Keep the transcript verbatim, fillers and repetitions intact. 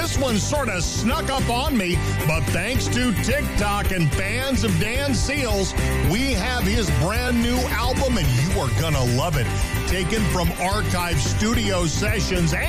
this one sort of snuck up on me, but thanks to TikTok and fans of Dan Seals, we have his brand new album, and you are going to love it. Taken from archive studio sessions and